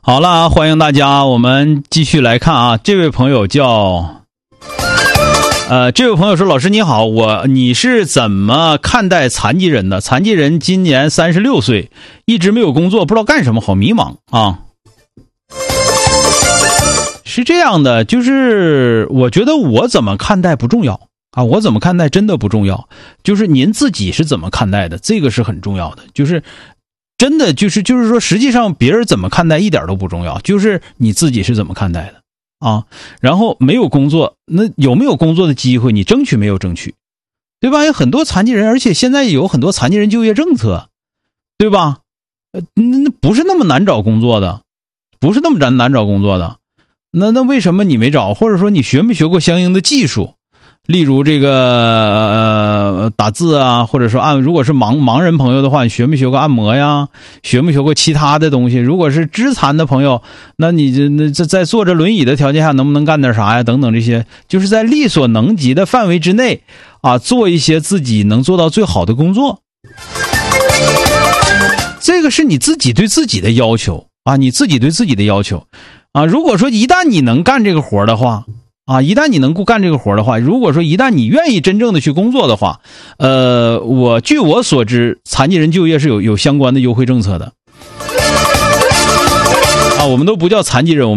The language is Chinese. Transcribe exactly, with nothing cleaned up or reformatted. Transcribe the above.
好了，欢迎大家，我们继续来看啊。这位朋友叫，呃，这位朋友说：“老师你好，我你是怎么看待残疾人的？残疾人今年三十六岁，一直没有工作，不知道干什么，好迷茫啊。”是这样的，就是我觉得我怎么看待不重要啊，我怎么看待真的不重要，就是您自己是怎么看待的，这个是很重要的。就是真的就是就是说，实际上别人怎么看待一点都不重要，就是你自己是怎么看待的啊。然后没有工作，那有没有工作的机会，你争取没有争取，对吧？有很多残疾人，而且现在有很多残疾人就业政策，对吧？呃，那不是那么难找工作的，不是那么难难找工作的。那那为什么你没找？或者说你学没学过相应的技术？例如这个呃打字啊，或者说按如果是盲盲人朋友的话，你学没学过按摩呀？学没学过其他的东西？如果是肢残的朋友，那你这那在在坐着轮椅的条件下，能不能干点啥呀？等等这些，就是在力所能及的范围之内啊，做一些自己能做到最好的工作。这个是你自己对自己的要求啊，你自己对自己的要求啊。如果说一旦你能干这个活的话。啊，一旦你能够干这个活的话，如果说一旦你愿意真正的去工作的话，呃，我据我所知，残疾人就业是有有相关的优惠政策的。啊，我们都不叫残疾人，我们